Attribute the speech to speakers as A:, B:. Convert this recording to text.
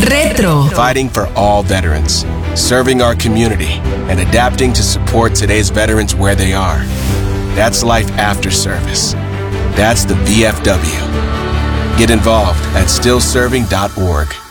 A: Retro.
B: Fighting for all veterans, serving our community, and adapting to support today's veterans where they are. That's life after service. That's the VFW. Get involved at stillserving.org.